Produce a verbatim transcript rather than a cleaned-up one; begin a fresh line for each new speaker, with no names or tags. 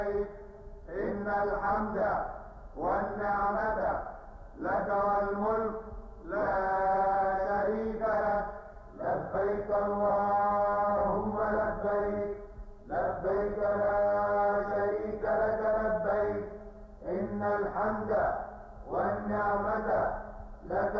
إن الحمد والنعمة لك والملك لا شريك لك. لبيك اللهم لبيك، لبيك لا شريك لك لبيك. إن الحمد والنعمة لك